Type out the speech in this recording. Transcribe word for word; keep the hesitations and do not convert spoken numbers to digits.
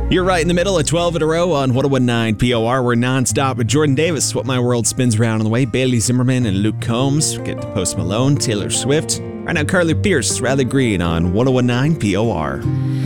You're right in the middle of twelve in a row on one oh one nine P O R. We're nonstop with Jordan Davis, What My World Spins Around on the way, Bailey Zimmerman and Luke Combs. Get to Post Malone, Taylor Swift. Right now, Carly Pierce, Rather Green on one oh one nine P O R.